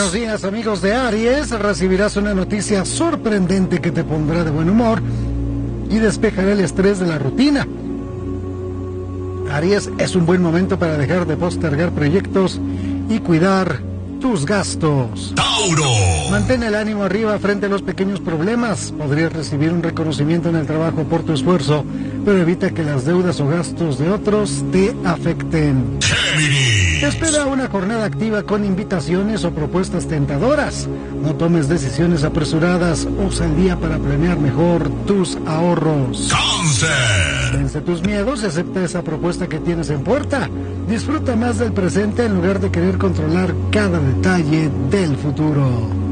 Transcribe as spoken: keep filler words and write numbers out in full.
buenos días, amigos de Aries. Recibirás una noticia sorprendente que te pondrá de buen humor y despejará el estrés de la rutina. Aries, es un buen momento para dejar de postergar proyectos y cuidar tus gastos. Tauro. Mantén el ánimo arriba frente a los pequeños problemas. Podrías recibir un reconocimiento en el trabajo por tu esfuerzo, pero evita que las deudas o gastos de otros te afecten. Géminis. Te espera una jornada activa con invitaciones o propuestas tentadoras. No tomes decisiones apresuradas. Usa el día para planear mejor tus ahorros. Cáncer. Vence tus miedos y acepta esa propuesta que tienes en puerta. Disfruta más del presente en lugar de querer controlar cada detalle del futuro.